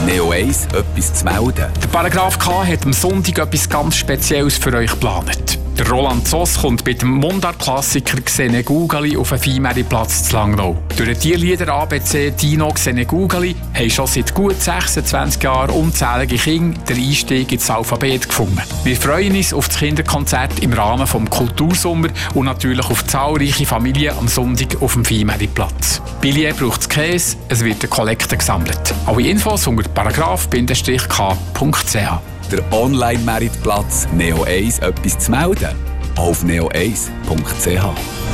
Neo 1 etwas zu melden. Der Paragraph K hat am Sonntag etwas ganz Spezielles für euch geplant. Der Roland Zoss kommt mit dem Mundart-Klassiker «Xene Gugali» auf den Viehmeerplatz zu Langnau. Durch die Lieder ABC «Dino Xene Gugali» haben schon seit gut 26 Jahren unzählige Kinder den Einstieg ins Alphabet gefunden. Wir freuen uns auf das Kinderkonzert im Rahmen des Kultursommer und natürlich auf zahlreiche Familien am Sonntag auf dem Viehmeerplatz. Billett braucht es Käse, es wird eine Kollekte gesammelt. Alle Infos unter paragraph-k.ch. Der Online-Meritplatz Neo 1 etwas zu melden auf neo1.ch.